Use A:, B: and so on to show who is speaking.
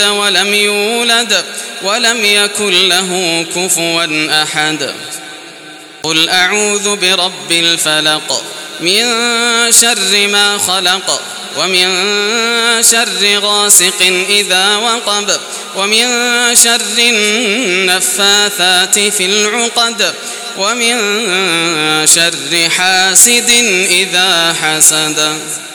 A: ولم يولد ولم يكن له كفوا أحد. قل أعوذ برب الفلق من شر ما خلق ومن شر غاسق إذا وقب ومن شر النفاثات في العقد ومن شر حاسد إذا حسد.